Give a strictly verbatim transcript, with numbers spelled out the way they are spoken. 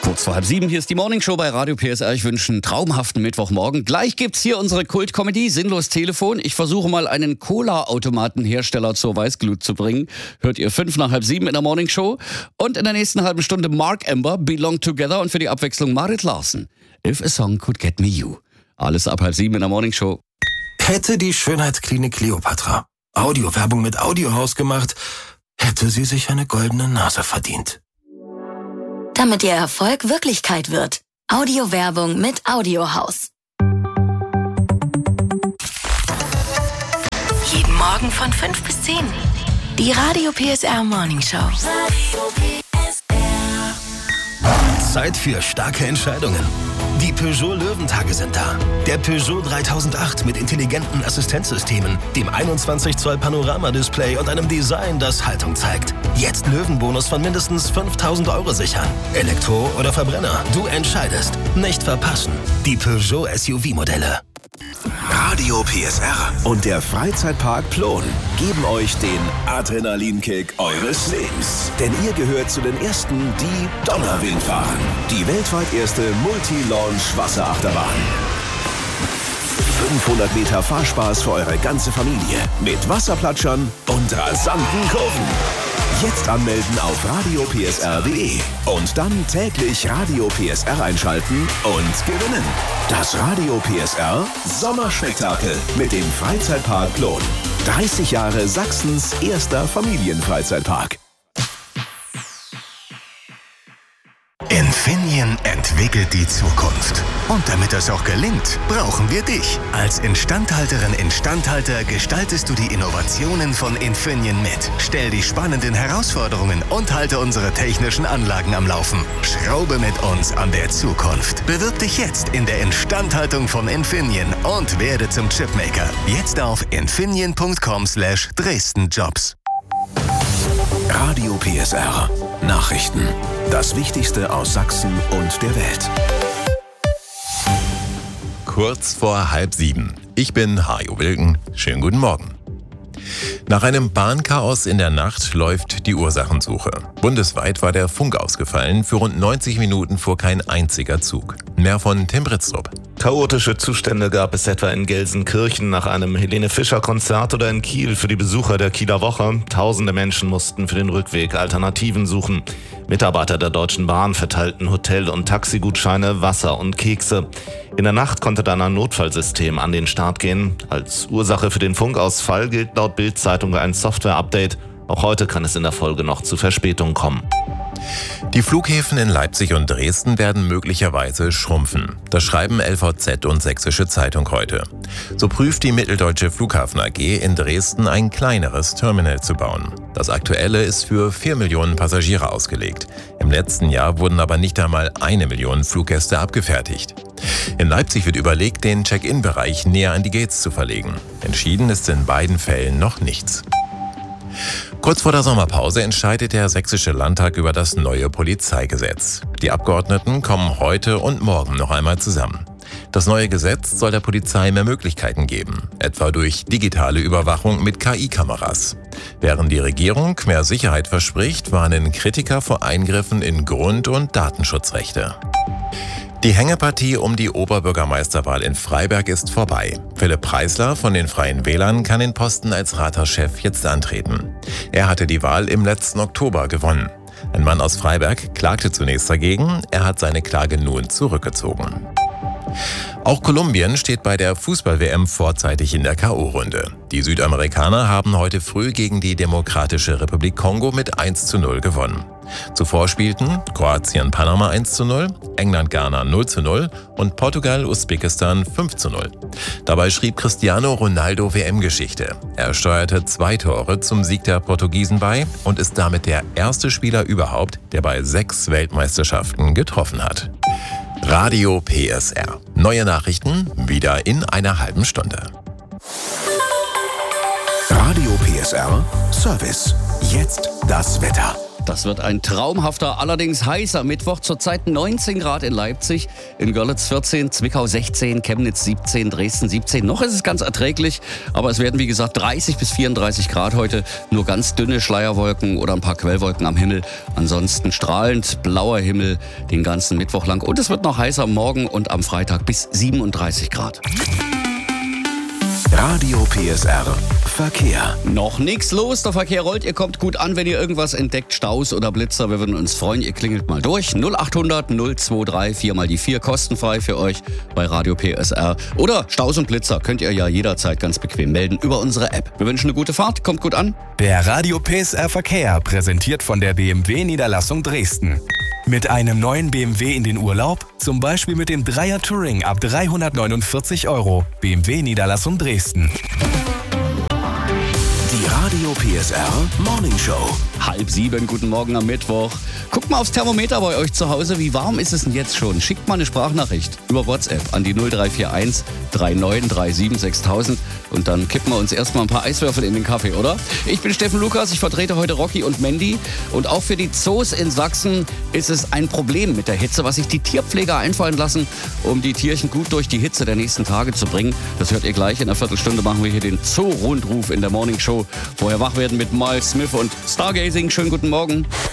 Kurz vor halb sieben, hier ist die Morning Show bei Radio P S R. Ich wünsche einen traumhaften Mittwochmorgen. Gleich gibt's hier unsere Kult-Comedy Sinnlos Telefon. Ich versuche mal einen Cola-Automatenhersteller zur Weißglut zu bringen. Hört ihr fünf nach halb sieben in der Morning Show. Und in der nächsten halben Stunde Mark Amber, Belong Together und für die Abwechslung Marit Larsen. If a Song Could Get Me You. Alles ab halb sieben in der Morning Show. Hätte die Schönheitsklinik Kleopatra Audiowerbung mit Audiohaus gemacht, hätte sie sich eine goldene Nase verdient. Damit Ihr Erfolg Wirklichkeit wird. Audiowerbung mit Audiohaus. Jeden Morgen von fünf bis zehn. Die Radio P S R Morning Show. Radio P S R. Zeit für starke Entscheidungen. Die Peugeot Löwentage sind da. Der Peugeot dreitausendacht mit intelligenten Assistenzsystemen, dem einundzwanzig Zoll Panoramadisplay und einem Design, das Haltung zeigt. Jetzt Löwenbonus von mindestens fünftausend Euro sichern. Elektro oder Verbrenner, du entscheidest. Nicht verpassen. Die Peugeot S U V-Modelle. Radio P S R und der Freizeitpark Plon geben euch den Adrenalinkick eures Lebens. Denn ihr gehört zu den Ersten, die Donnerwind fahren. Die weltweit erste Multi-Launch-Wasserachterbahn. fünfhundert Meter Fahrspaß für eure ganze Familie. Mit Wasserplatschern und rasanten Kurven. Jetzt anmelden auf radio p s r punkt d e und dann täglich Radio P S R einschalten und gewinnen. Das Radio P S R Sommerspektakel mit dem Freizeitpark Plon. dreißig Jahre Sachsens erster Familienfreizeitpark. Infineon entwickelt die Zukunft. Und damit das auch gelingt, brauchen wir dich. Als Instandhalterin, Instandhalter gestaltest du die Innovationen von Infineon mit. Stell die spannenden Herausforderungen und halte unsere technischen Anlagen am Laufen. Schraube mit uns an der Zukunft. Bewirb dich jetzt in der Instandhaltung von Infineon und werde zum Chipmaker. Jetzt auf infineon punkt com slash Dresden Jobs. Radio P S R. Nachrichten. Das Wichtigste aus Sachsen und der Welt. Kurz vor halb sieben. Ich bin Hajo Wilken. Schönen guten Morgen. Nach einem Bahnchaos in der Nacht läuft die Ursachensuche. Bundesweit war der Funk ausgefallen. Für rund neunzig Minuten fuhr kein einziger Zug. Mehr von Tim Britztrup. Chaotische Zustände gab es etwa in Gelsenkirchen nach einem Helene-Fischer-Konzert oder in Kiel für die Besucher der Kieler Woche. Tausende Menschen mussten für den Rückweg Alternativen suchen. Mitarbeiter der Deutschen Bahn verteilten Hotel- und Taxigutscheine, Wasser und Kekse. In der Nacht konnte dann ein Notfallsystem an den Start gehen. Als Ursache für den Funkausfall gilt laut Bild-Zeitung ein Software-Update. Auch heute kann es in der Folge noch zu Verspätungen kommen. Die Flughäfen in Leipzig und Dresden werden möglicherweise schrumpfen. Das schreiben L V Z und Sächsische Zeitung heute. So prüft die Mitteldeutsche Flughafen A G in Dresden ein kleineres Terminal zu bauen. Das aktuelle ist für vier Millionen Passagiere ausgelegt. Im letzten Jahr wurden aber nicht einmal eine Million Fluggäste abgefertigt. In Leipzig wird überlegt, den Check-in-Bereich näher an die Gates zu verlegen. Entschieden ist in beiden Fällen noch nichts. Kurz vor der Sommerpause entscheidet der Sächsische Landtag über das neue Polizeigesetz. Die Abgeordneten kommen heute und morgen noch einmal zusammen. Das neue Gesetz soll der Polizei mehr Möglichkeiten geben, etwa durch digitale Überwachung mit K I-Kameras. Während die Regierung mehr Sicherheit verspricht, warnen Kritiker vor Eingriffen in Grund- und Datenschutzrechte. Die Hängepartie um die Oberbürgermeisterwahl in Freiberg ist vorbei. Philipp Preisler von den Freien Wählern kann den Posten als Rathauschef jetzt antreten. Er hatte die Wahl im letzten Oktober gewonnen. Ein Mann aus Freiberg klagte zunächst dagegen, er hat seine Klage nun zurückgezogen. Auch Kolumbien steht bei der Fußball-W M vorzeitig in der K O-Runde. Die Südamerikaner haben heute früh gegen die Demokratische Republik Kongo mit eins zu null gewonnen. Zuvor spielten Kroatien Panama eins zu null, England Ghana null zu null und Portugal Usbekistan fünf zu null. Dabei schrieb Cristiano Ronaldo W M-Geschichte. Er steuerte zwei Tore zum Sieg der Portugiesen bei und ist damit der erste Spieler überhaupt, der bei sechs Weltmeisterschaften getroffen hat. Radio P S R. Neue Nachrichten wieder in einer halben Stunde. Radio P S R Service. Jetzt das Wetter. Das wird ein traumhafter, allerdings heißer Mittwoch. Zurzeit neunzehn Grad in Leipzig, in Görlitz vierzehn, Zwickau sechzehn, Chemnitz siebzehn, Dresden siebzehn. Noch ist es ganz erträglich, aber es werden wie gesagt dreißig bis vierunddreißig Grad heute. Nur ganz dünne Schleierwolken oder ein paar Quellwolken am Himmel. Ansonsten strahlend blauer Himmel den ganzen Mittwoch lang. Und es wird noch heißer morgen und am Freitag bis siebenunddreißig Grad. Radio P S R Verkehr. Noch nichts los, der Verkehr rollt, ihr kommt gut an, wenn ihr irgendwas entdeckt, Staus oder Blitzer, wir würden uns freuen, ihr klingelt mal durch. null acht hundert null zwei drei vier mal die vier, kostenfrei für euch bei Radio P S R. Oder Staus und Blitzer könnt ihr ja jederzeit ganz bequem melden über unsere App. Wir wünschen eine gute Fahrt, kommt gut an. Der Radio P S R Verkehr, präsentiert von der B M W-Niederlassung Dresden. Mit einem neuen B M W in den Urlaub? Zum Beispiel mit dem Dreier Touring ab dreihundertneunundvierzig Euro. B M W-Niederlassung Dresden. Die Radio P S R Morning Show. Halb sieben, guten Morgen am Mittwoch. Guckt mal aufs Thermometer bei euch zu Hause. Wie warm ist es denn jetzt schon? Schickt mal eine Sprachnachricht über WhatsApp an die null drei vier eins drei neun drei sieben sechstausend und dann kippen wir uns erstmal ein paar Eiswürfel in den Kaffee, oder? Ich bin Steffen Lukas, ich vertrete heute Rocky und Mandy. Und auch für die Zoos in Sachsen ist es ein Problem mit der Hitze, was sich die Tierpfleger einfallen lassen, um die Tierchen gut durch die Hitze der nächsten Tage zu bringen. Das hört ihr gleich. In einer Viertelstunde machen wir hier den Zoo-Rundruf in der Morning Show. Vorher wach werden mit Miles Smith und Stargazing. Schönen guten Morgen.